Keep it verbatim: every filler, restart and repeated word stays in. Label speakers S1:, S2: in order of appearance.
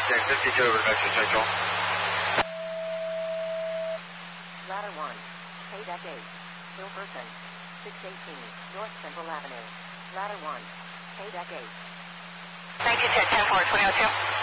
S1: James fifty-two over Vector Central.
S2: Ladder one, K deck eight, Wilkerson, six eighteen, North Central Avenue. Ladder one, K deck eight.
S3: Thank you, ten four, twenty oh two.